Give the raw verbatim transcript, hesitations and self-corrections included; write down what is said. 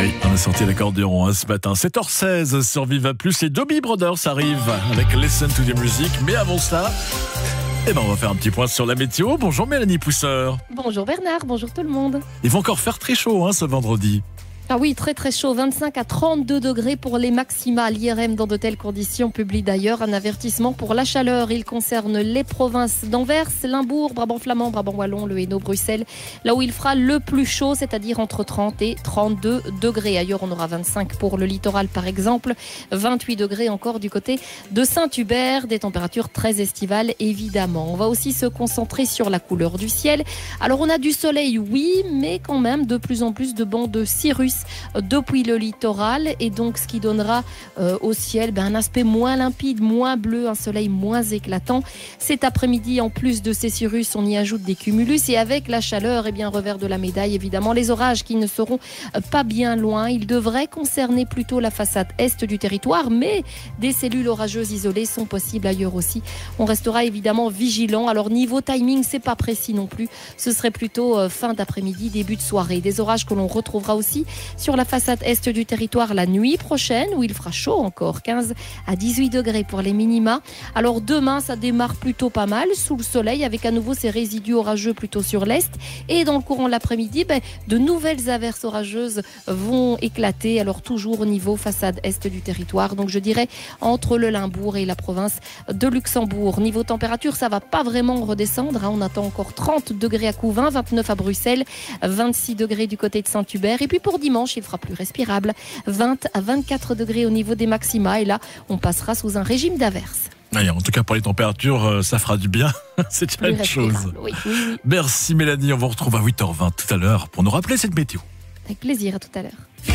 Oui, on a sorti l'accordéon hein, ce matin. sept heures seize sur Viva Plus et Doobie Brothers arrive avec Listen to the Music. Mais avant ça, eh ben on va faire un petit point sur la météo. Bonjour Mélanie Pousseur. Bonjour Bernard, bonjour tout le monde. Il va encore faire très chaud hein, ce vendredi. Ah oui, très très chaud, vingt-cinq à trente-deux degrés pour les maxima. L'I R M dans de telles conditions publie d'ailleurs un avertissement pour la chaleur. Il concerne les provinces d'Anvers, Limbourg, Brabant flamand, Brabant wallon, le Hainaut, Bruxelles, là où il fera le plus chaud, c'est-à-dire entre trente et trente-deux degrés. Ailleurs, on aura vingt-cinq pour le littoral par exemple, vingt-huit degrés encore du côté de Saint-Hubert, des températures très estivales évidemment. On va aussi se concentrer sur la couleur du ciel. Alors on a du soleil, oui, mais quand même de plus en plus de bancs de cirrus depuis le littoral et donc ce qui donnera euh, au ciel ben, un aspect moins limpide, moins bleu, un soleil moins éclatant. Cet après-midi, en plus de ces cirrus, on y ajoute des cumulus et avec la chaleur, eh bien, revers de la médaille, évidemment, les orages qui ne seront pas bien loin. Ils devraient concerner plutôt la façade est du territoire, mais des cellules orageuses isolées sont possibles ailleurs aussi. On restera évidemment vigilant. Alors niveau timing, c'est pas précis non plus. Ce serait plutôt euh, fin d'après-midi, début de soirée. Des orages que l'on retrouvera aussi sur la façade est du territoire la nuit prochaine où il fera chaud encore, quinze à dix-huit degrés pour les minima. Alors demain, ça démarre plutôt pas mal sous le soleil avec à nouveau ces résidus orageux plutôt sur l'est. Et dans le courant de l'après-midi, ben, de nouvelles averses orageuses vont éclater. Alors toujours au niveau façade est du territoire. Donc je dirais entre le Limbourg et la province de Luxembourg. Niveau température, ça va pas vraiment redescendre. Hein. On attend encore trente degrés à Couvin, vingt-neuf à Bruxelles, vingt-six degrés du côté de Saint-Hubert. Et puis pour dimanche, il fera plus respirable, vingt à vingt-quatre degrés au niveau des maxima et là on passera sous un régime d'averses. Allez, en tout cas pour les températures, ça fera du bien, c'est déjà une chose. Oui, oui, oui. Merci Mélanie, on vous retrouve à huit heures vingt tout à l'heure pour nous rappeler cette météo. Avec plaisir, à tout à l'heure.